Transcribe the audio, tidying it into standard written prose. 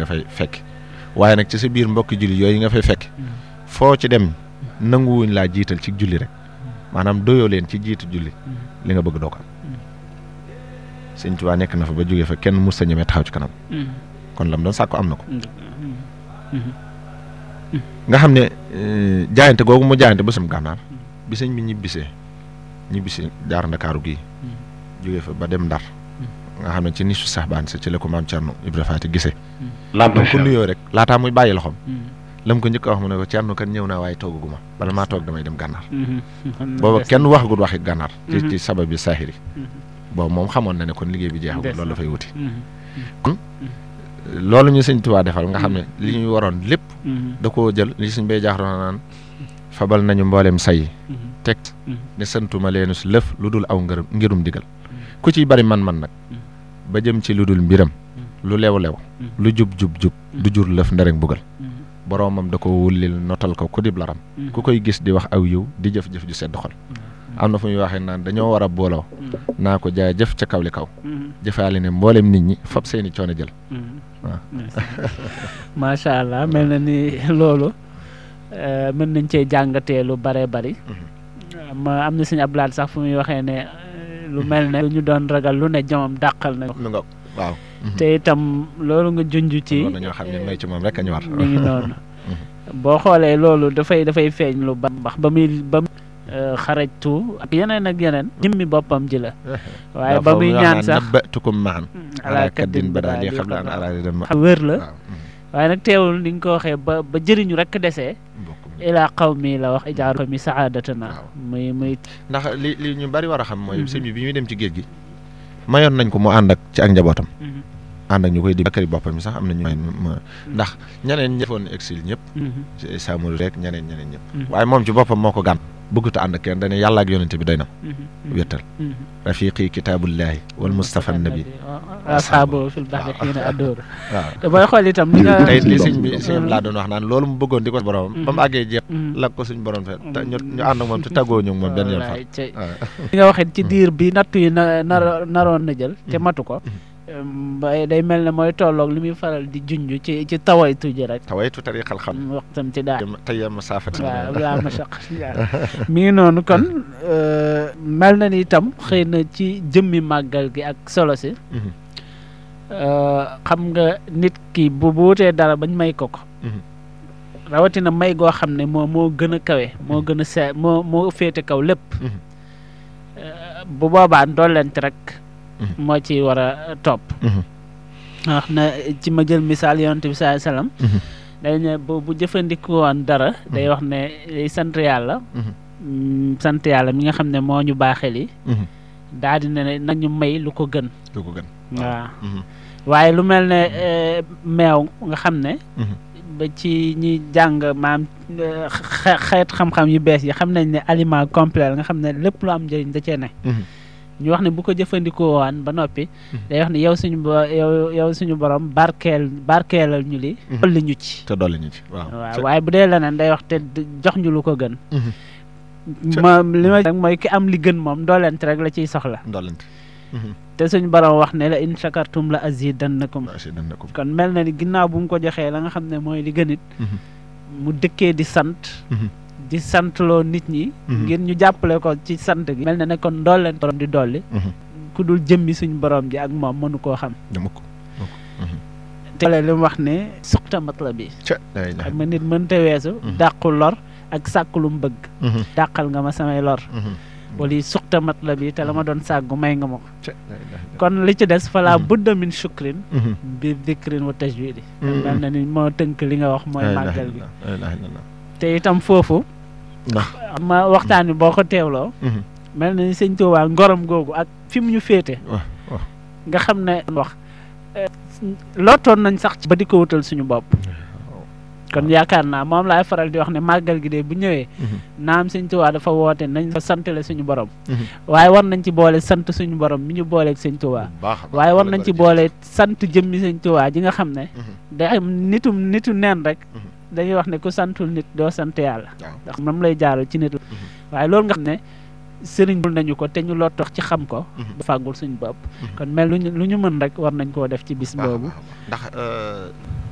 nga fay fekk waaye nag ci sa biir mbokki julli yooyu nga fay fekk foo ci dem nanguwuñ laa jiital ci julli rek maanaam doyoo leen ci jiitu julli li nga bëgg doo ko am Sëñ Tuubaa nekk na fa ba jógee fa kenn mus sa ñemee taxaw ci kanam kon lam doon sàkku am na ko nga xam ne jaayante googu mu jaayante ba sam gànnaar bi sëñ bi ñibbisee jaar Ndakaaru gii jógee fa ba dem Ndar nga xam ne ci nisu saxbaan si ci la ko maam Cerno Ibra Faati gisee lam ko nuyoo rek laataa muy bàyyi loxoom lam ko njëkk a wax mu ne ko Cerno kan ñëw naa waaye toogaguma bala maa toog damay dem gànnaar booba kenn waxagul waxi gànnaar ci sabab bi saaxiri boobu moom xamoon na ne kon liggéey bi jeexagul loolu dafay wuti kon loolu ñu Sëñ Tuubaa defal nga xam ne li ñuy waroon lépp da koo jël li suñ bay jaaxroon naan fabal nañu mboolem say teg ne santuma leenu si lëf lu dul aw ngirum digal ku ciy bari man-man nag ba jëm ci lu dul mbiram lu lew-lew lu jub-jub du jur lëf nderek bugal boroomam da ko wullil notal ko ku dib laram ku koy gis di wax aw yiw di jëf-jëf ju sedd xol am na fu muy waxee naan dañoo war a booloo naa ko jaay jëf ca kaw li kaw jëfaale ne mboolem nit ñi fab seeni coono jël waaw macha allah mel na ni loolu mën nañ cee jàngatee lu bare bari ma am na Sëñ Abdou Lahad sax fu muy waxee ne lu mel ne lu ñu doon ragal lu ne jomam dàqal na waaw te itam loolu nga junj ci dañoo xam ne may ci moom rek a ñu war mi ngi noonu boo xoolee loolu dafay feeñ lu ba muy xarajtu ak yeneen jëmmi boppam ji la waaye ba muy ñaan sax nabbatukum maan ala kaddin badaali qabla an araada dem wér la waaye nag teewul ni nga ko waxee ba jëriñu rek desee ilaa qawmi la wax ijaaru mi saadatana muy ndax li ñu bari war a xam mooy sëñ bi ñuy dem ci géej gi mayoon nañ ko mu ànd ak ci ak njabootam ànd ak ñu koy di bakkari boppam sax am na ñu ndax ñeneen ñëfoon exil ñëpp Samori rek ñeneen ñëpp waaye moom ci boppam moo ko gàn bëggut a ànd ak kenn dañu yàlla ak yonente bi doy na wéttal rafiqi kitaabullahi wal mustafa nabi ashabu fil bahri xiina adoor waaw te booy xool itam li nga tey li sëñ bi laa doon wax naan loolu mu bëggoon di ko borom ba mu àggee jeex la ko suñ borom fe ñu ànd ak moom te tàggoo ñu moom benn yoon fa li nga waxee ci diir bi nattu yi naroon na jël te matu ko day mel ne mooy tolloog li muy faral di junj ci tawaytu ji rek tawaytu tariqal xam waxtam ci daal tey masaafat waaw laa mashaq mi ngi noonu kon mel na ni itam xëy na ci jëmmi màggal gi ak solo si xam nga nit ki bu wutee dara bañ may ko rawatina may goo xam ne moo gën a kawe moo gën a moo féete kaw lépp bu boobaa dollent rek moo ci war a topp wax na ci ma jël misaal yonent bi sallallahu alayhi wasallam day ne bu jëfandikoo woon dara day wax ne day sant yàlla mi nga xam ne moo ñu baaxel yi daal di ne nañu may lu ko gën waaw waaye lu mel ne meew nga xam ne ba ci ñi jàng maam xeet xam-xam yu bees yi xam nañ ne aliment complet nga xam ne lépp lu am njëriñ da cee ne ñu wax ne bu ko jëfandikoo waan ba noppi day wax ne yow suñu borom barkeelal ñu li dolli ñu ci te dolli ñu ci waaw waaye bu dee leneen day wax te jox ñu lu ko gën li ma rek mooy ki am li gën moom doolent rek la ciy soxla te suñu borom wax ne la in shakartum la azidannakum kon mel na ni ginnaaw bu mu ko joxee la nga xam ne mooy li gënit mu dëkkee di santloo nit ñi ngir ñu jàppale ko ci sant gi mel na ne kon ndooleen borom di dolli ku dul jëmmi suñu borom ji ak moom mënu koo xam te li mu wax ne suqta matla bi xam nga nit mënta weesu dàqu lor ak sàkku lu mu bëgg dàqal nga ma samay lor wala suqta matla bi te la ma doon sàggu may nga ma ko kon li ci des fala budda min shukrin bi dikrin wa tajwidi mel na ni moo tënk li nga wax mooy màggal gi te itam foofu ma waxtaan bi boo ko teewloo mel na ni Sëñ Tuubaa ngorom googu ak fi mu ñu féete nga xam ne wax lottoon nañ sax ba di ko wutal suñu bopp kon yaakaar naa moom laay faral di wax ne màggal gi de bu ñëwee naam Sëñ Tuubaa dafa woote nañ fa santale suñu borom waaye war nañ ci boole sant suñu borom mi ñu booleeg Sëñ Tuubaa waaye war nañ ci boole sant jëmmi Sëñ Tuubaa ji nga xam ne day am nitu neen rek dañuy wax ne ku santul nit doo sant yàlla ndax moom lay jaaral ci nit waaye loolu nga xam ne sëriñ bul nañu ko te ñu loo tax ci xam ko ba fàggul suñu bopp kon mel lu ñu mën rek war nañ koo def ci bis boobu ndax